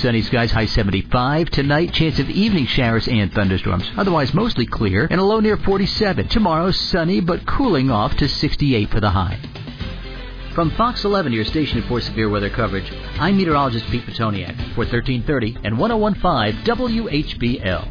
sunny skies, high 75. Tonight, chance of evening showers and thunderstorms. Otherwise, mostly clear and a low near 47. Tomorrow, sunny but cooling off to 68 for the high. From Fox 11, your station for severe weather coverage, I'm meteorologist Pete Petoniak for 1330 and 101.5 WHBL.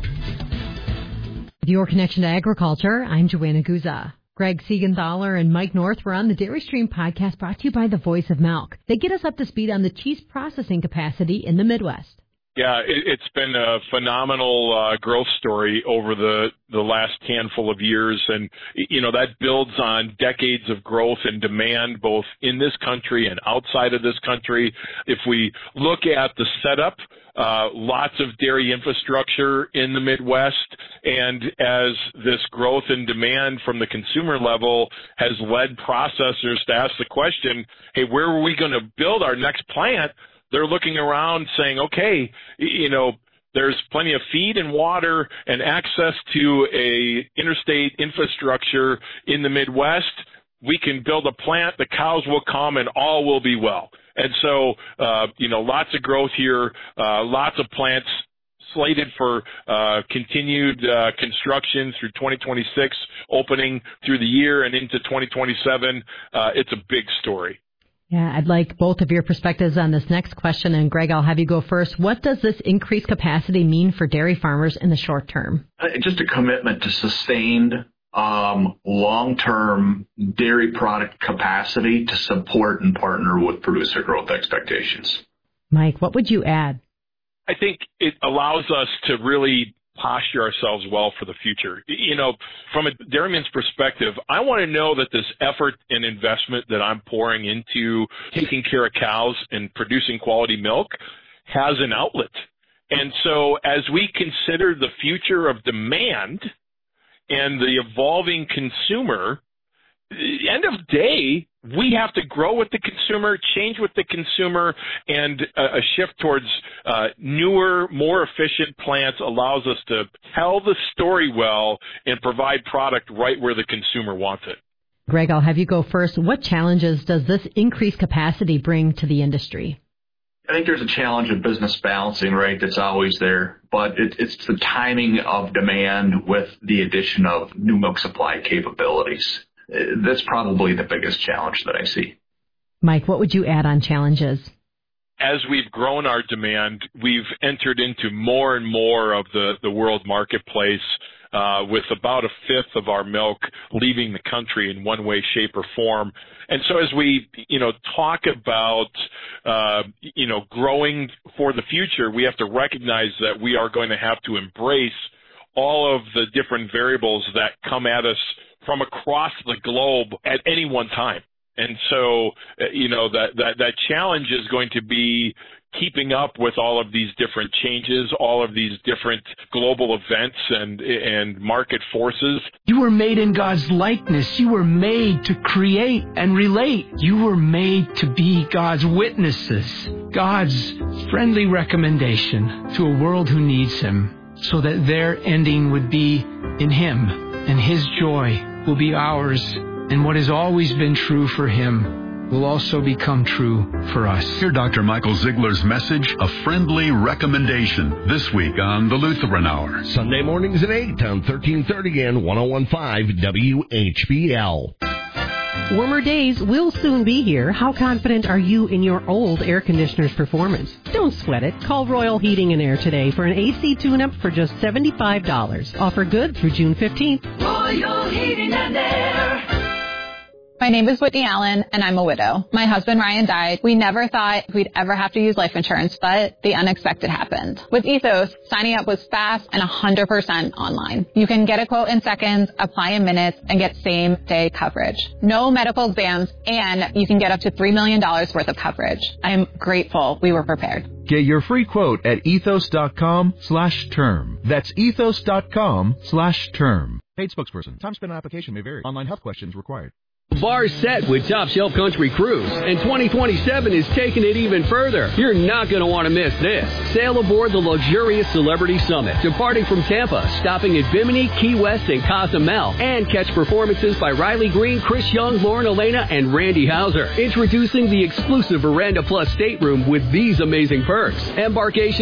With your connection to agriculture, I'm Joanna Guza. Greg Siegenthaler and Mike North were on the Dairy Stream podcast brought to you by the Voice of Milk. They get us up to speed on the cheese processing capacity in the Midwest. Yeah, it's been a phenomenal growth story over the last handful of years. And, that builds on decades of growth and demand both in this country and outside of this country. If we look at the setup, lots of dairy infrastructure in the Midwest. And as this growth and demand from the consumer level has led processors to ask the question, hey, where are we going to build our next plant? They're looking around saying, okay, there's plenty of feed and water and access to a interstate infrastructure in the Midwest. We can build a plant, the cows will come, and all will be well. And so, lots of growth here, lots of plants slated for continued construction through 2026, opening through the year and into 2027. It's a big story. Yeah, I'd like both of your perspectives on this next question. And Greg, I'll have you go first. What does this increased capacity mean for dairy farmers in the short term? Just a commitment to sustained long-term dairy product capacity to support and partner with producer growth expectations. Mike, what would you add? I think it allows us to really posture ourselves well for the future. From a dairyman's perspective, I want to know that this effort and investment that I'm pouring into taking care of cows and producing quality milk has an outlet. And so as we consider the future of demand and the evolving consumer, at the end of the day, we have to grow with the consumer, change with the consumer, and a shift towards newer, more efficient plants allows us to tell the story well and provide product right where the consumer wants it. Greg, I'll have you go first. What challenges does this increased capacity bring to the industry? I think there's a challenge of business balancing, right, that's always there. But it's the timing of demand with the addition of new milk supply capabilities. That's probably the biggest challenge that I see. Mike, what would you add on challenges? As we've grown our demand, we've entered into more and more of the world marketplace, with about a fifth of our milk leaving the country in one way, shape, or form. And so as we, talk about, growing for the future, we have to recognize that we are going to have to embrace all of the different variables that come at us from across the globe at any one time. And so, that challenge is going to be keeping up with all of these different changes, all of these different global events and market forces. You were made in God's likeness. You were made to create and relate. You were made to be God's witnesses, God's friendly recommendation to a world who needs Him, so that their ending would be in Him, and His joy will be ours, and what has always been true for Him will also become true for us. Hear Dr. Michael Ziegler's message, A Friendly Recommendation, this week on the Lutheran Hour. Sunday mornings at 8 on 1330 and 101.5 WHBL. Warmer days will soon be here. How confident are you in your old air conditioner's performance? Don't sweat it. Call Royal Heating and Air today for an AC tune-up for just $75. Offer good through June 15th. Royal Heating and Air. My name is Whitney Allen, and I'm a widow. My husband, Ryan, died. We never thought we'd ever have to use life insurance, but the unexpected happened. With Ethos, signing up was fast and 100% online. You can get a quote in seconds, apply in minutes, and get same-day coverage. No medical exams, and you can get up to $3 million worth of coverage. I am grateful we were prepared. Get your free quote at ethos.com/term. That's ethos.com/term. Paid spokesperson. Time spent on application may vary. Online health questions required. Bar set with Top Shelf Country Cruise, and 2027 is taking it even further. You're not going to want to miss this. Sail aboard the luxurious Celebrity Summit, departing from Tampa, stopping at Bimini, Key West, and Cozumel, and catch performances by Riley Green, Chris Young, Lauren Elena, and Randy Hauser. Introducing the exclusive Veranda Plus stateroom with these amazing perks. Embarkation